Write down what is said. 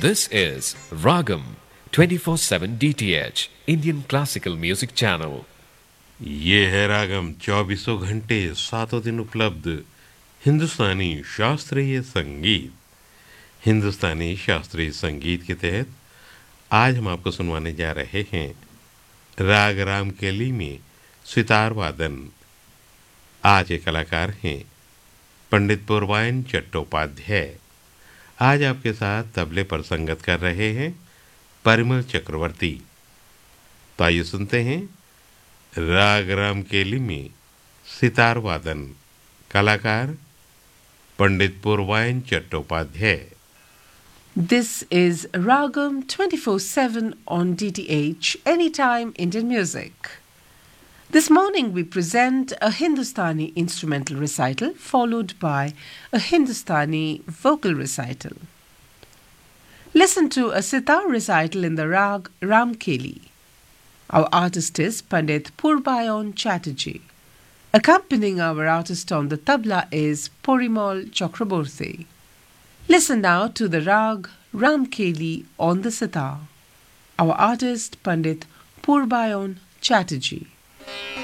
This is Ragam 24/7 DTH Indian Classical Music Channel. ये है रागम 24 घंटे 7 दिन उपलब्ध हिंदुस्तानी शास्त्रीय संगीत। हिंदुस्तानी शास्त्रीय संगीत के तहत आज हम आपको सुनवाने जा रहे हैं राग रामकेली में सितार वादन। आज के कलाकार हैं पंडित पूर्वायन चट्टोपाध्याय। आज आपके साथ तबले पर संगत कर रहे हैं परिमल चक्रवर्ती। तो आइए सुनते हैं राग रामकेली में सितार वादन। कलाकार पंडित पूर्वायन Chattopadhyay. This is Ragam 24/7 on DTH, Anytime Indian Music. This morning we present a Hindustani instrumental recital followed by a Hindustani vocal recital. Listen to a sitar recital in the Rag Ramkeli. Our artist is Pandit Purbayan Chatterjee. Accompanying our artist on the tabla is Porimal Chakraborty. Listen now to the Rag Ramkeli on the sitar. Our artist Pandit Purbayan Chatterjee.